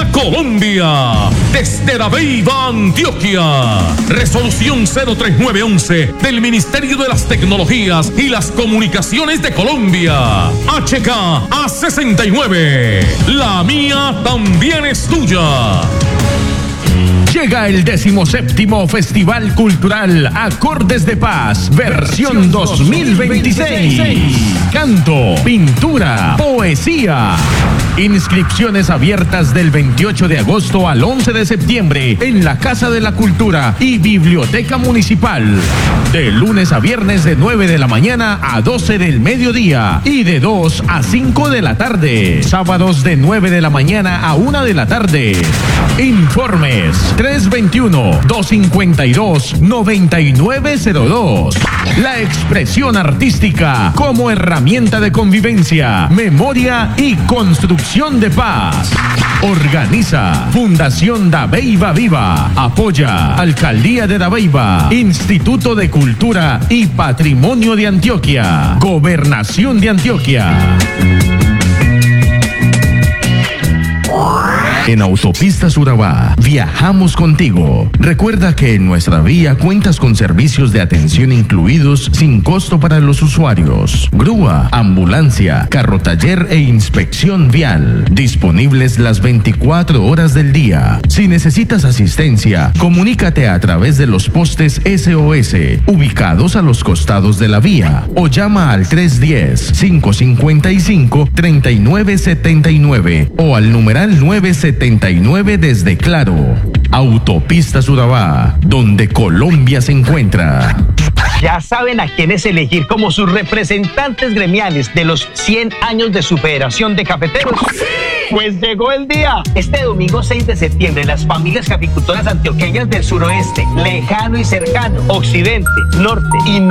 Colombia. Desde Dabeiba, Antioquia. Resolución 03911 del Ministerio de las Tecnologías y las Comunicaciones de Colombia. HK A69. La mía también es tuya. Llega el 17º Festival Cultural Acordes de Paz, versión 2026. Canto, pintura, poesía. Inscripciones abiertas del 28 de agosto al 11 de septiembre en la Casa de la Cultura y Biblioteca Municipal. De lunes a viernes de 9 de la mañana a 12 del mediodía y de 2 a 5 de la tarde. Sábados de 9 de la mañana a 1 de la tarde. Informes 321-252-9902. La expresión artística como herramienta de convivencia, memoria y construcción de paz. Organiza Fundación Dabeiba Viva. Apoya Alcaldía de Dabeiba, Instituto de Cultura y Patrimonio de Antioquia, Gobernación de Antioquia. En Autopistas Urabá, viajamos contigo. Recuerda que en nuestra vía cuentas con servicios de atención incluidos sin costo para los usuarios. Grúa, ambulancia, carro taller e inspección vial. Disponibles las 24 horas del día. Si necesitas asistencia, comunícate a través de los postes SOS, ubicados a los costados de la vía, o llama al 310-555-3979 o al numeral 979 desde Claro. Autopistas Urabá, donde Colombia se encuentra. Ya saben a quiénes elegir como sus representantes gremiales de los 100 años de su Federación de Cafeteros. ¡Sí! Pues llegó el día. Este domingo 6 de septiembre, las familias caficultoras antioqueñas del suroeste, lejano y cercano, occidente, norte y